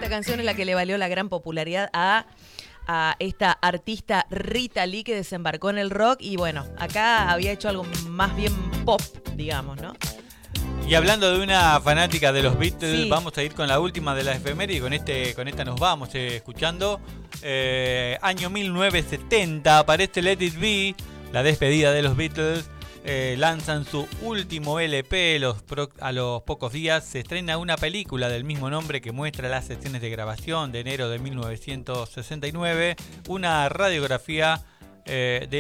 canción es la que le valió la gran popularidad a esta artista Rita Lee, que desembarcó en el rock y bueno, acá había hecho algo más bien pop, digamos, ¿no? Y hablando de una fanática de los Beatles, Sí. vamos a ir con la última de las efemérides y con esta nos vamos escuchando. Año 1970, aparece Let It Be, la despedida de los Beatles. Lanzan su último LP, a los pocos días se estrena una película del mismo nombre que muestra las sesiones de grabación de enero de 1969, una radiografía de